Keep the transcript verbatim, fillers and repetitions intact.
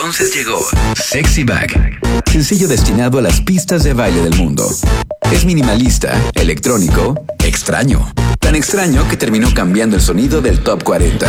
Entonces llegó Sexy Back, sencillo destinado a las pistas de baile del mundo. Es minimalista, electrónico, extraño. Tan extraño que terminó cambiando el sonido del Top cuarenta.